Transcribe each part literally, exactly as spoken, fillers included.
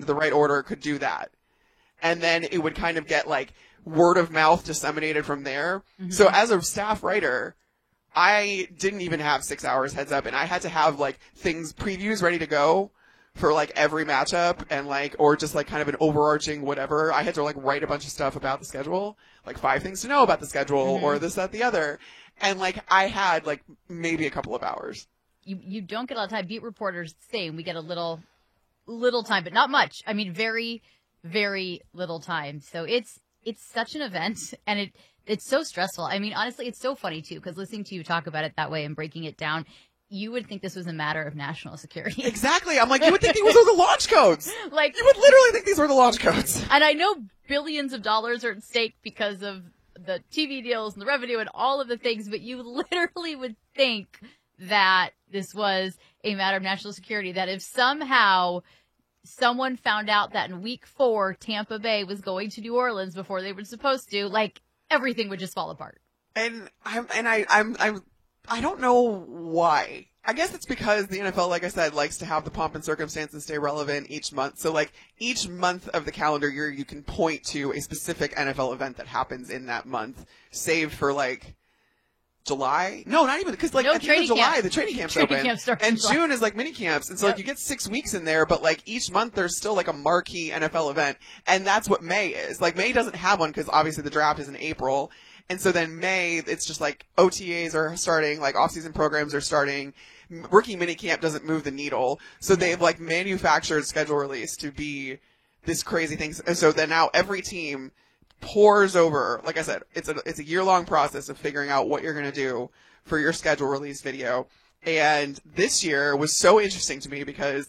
the right order could do that. And then it would kind of get like word of mouth disseminated from there. Mm-hmm. So as a staff writer, I didn't even have six hours heads up, and I had to have like things, previews ready to go for like every matchup, and like, or just like kind of an overarching whatever. I had to like write a bunch of stuff about the schedule, like five things to know about the schedule, mm-hmm. or this, that, the other. And like, I had like maybe a couple of hours. You, you don't get a lot of time. Beat reporters saying we get a little, little time, but not much. I mean, very, very little time. So it's, it's such an event, and it, it's so stressful. I mean, honestly, it's so funny too, because listening to you talk about it that way and breaking it down, you would think this was a matter of national security. Exactly. I'm like, you would think these were the launch codes. Like, you would literally think these were the launch codes. And I know billions of dollars are at stake because of the T V deals and the revenue and all of the things, but you literally would think that this was a matter of national security, that if somehow someone found out that in week four, Tampa Bay was going to New Orleans before they were supposed to, like, everything would just fall apart. And I'm, and I, I'm, I'm, I don't know why. I guess it's because the N F L, like I said, likes to have the pomp and circumstances stay relevant each month. So, like, each month of the calendar year, you can point to a specific N F L event that happens in that month, save for, like, July? No, not even, because, like, no, at the end of July, camp. the training camps training open. Camp starts and July. June is, like, mini camps. And so, yep. like, you get six weeks in there, but, like, each month there's still, like, a marquee N F L event. And that's what May is. Like, May doesn't have one because, obviously, the draft is in April. And so then May, it's just, like, O T As are starting, like, off-season programs are starting. Rookie minicamp doesn't move the needle. So they've, like, manufactured schedule release to be this crazy thing. And so then now every team pours over, like I said, it's a, it's a year-long process of figuring out what you're going to do for your schedule release video. And this year was so interesting to me because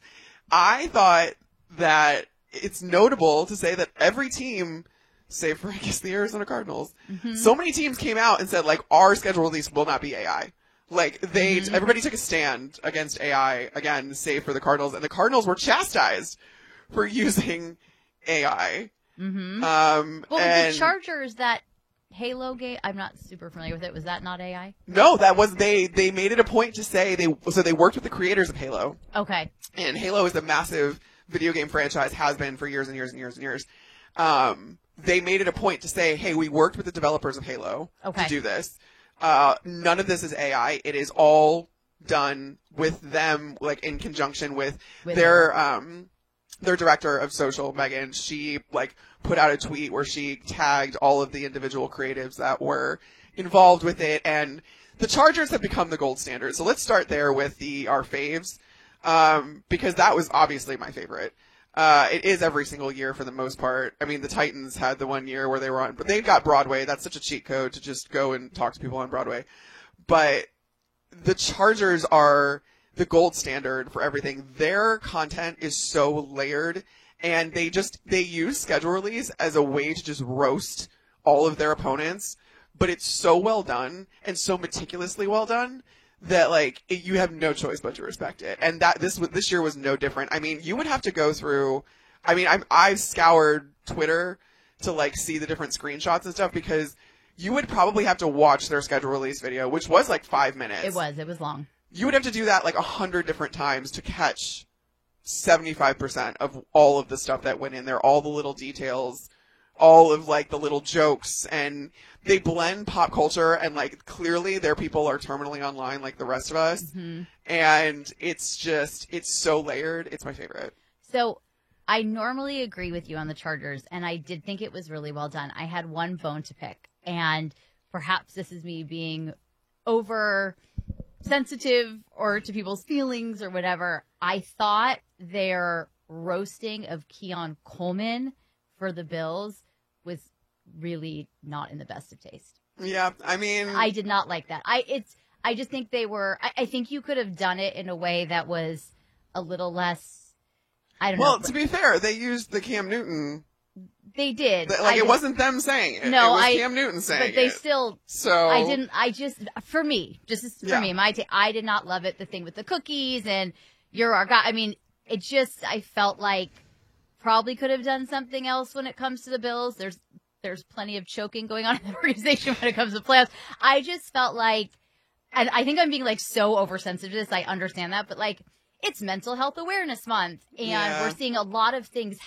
I thought that it's notable to say that every team, save for, I guess, the Arizona Cardinals, mm-hmm. so many teams came out and said, like, our schedule release will not be A I. Like, they, mm-hmm. everybody took a stand against A I, again, save for the Cardinals, and the Cardinals were chastised for using A I. Mm-hmm. Um, well, and the Chargers, that Halo game, I'm not super familiar with it. Was that not A I? No, that was, they, they made it a point to say, they, so they worked with the creators of Halo. Okay. And Halo is a massive video game franchise, has been for years and years and years and years. Um, they made it a point to say, hey, we worked with the developers of Halo okay. to do this. Uh, none of this is A I. It is all done with them, like, in conjunction with, with their, them. um, their director of social, Megan. She, like, put out a tweet where she tagged all of the individual creatives that were involved with it. And the Chargers have become the gold standard. So let's start there with the, our faves. Um, because that was obviously my favorite. Uh, it is every single year for the most part. I mean, the Titans had the one year where they were on, but they've got Broadway. That's such a cheat code to just go and talk to people on Broadway. But the Chargers are the gold standard for everything. Their content is so layered, and they just, they use schedule release as a way to just roast all of their opponents. But it's so well done and so meticulously well done that, like, it, you have no choice but to respect it. And that this this year was no different. I mean, you would have to go through, I mean, I've, I've scoured Twitter to, like, see the different screenshots and stuff, because you would probably have to watch their schedule release video, which was like five minutes. It was. It was long. You would have to do that like a hundred different times to catch seventy-five percent of all of the stuff that went in there, all the little details, all of, like, the little jokes, and they blend pop culture, and, like, clearly their people are terminally online like the rest of us. Mm-hmm. And it's just, it's so layered. It's my favorite. So I normally agree with you on the Chargers, and I did think it was really well done. I had one bone to pick, and perhaps this is me being over sensitive or to people's feelings or whatever. I thought their roasting of Keon Coleman for the Bills was really not in the best of taste. Yeah, I mean, I did not like that. I it's I just think they were. I, I think you could have done it in a way that was a little less. I don't well, know. Well, to be fair, they used the Cam Newton. They did. Like, I it just, wasn't them saying it. No, it was I, Cam Newton saying it. But they still. So I didn't. I just for me, just for yeah. me, my take. I did not love it. The thing with the cookies and you're our guy. I mean, it just. I felt like probably could have done something else when it comes to the Bills. There's there's plenty of choking going on in the organization when it comes to playoffs. I just felt like, and I think I'm being like so oversensitive to this. I understand that, but like it's Mental Health Awareness Month, and yeah. we're seeing a lot of things